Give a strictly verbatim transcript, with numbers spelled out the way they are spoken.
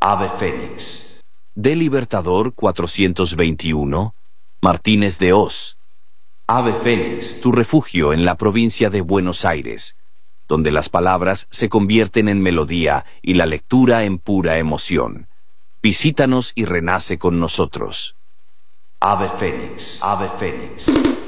Ave Fénix. De Libertador cuatrocientos veintiuno, Martínez de Hoz. Ave Fénix, tu refugio en la provincia de Buenos Aires, donde las palabras se convierten en melodía y la lectura en pura emoción. Visítanos y renace con nosotros. Ave Fénix, Ave Fénix.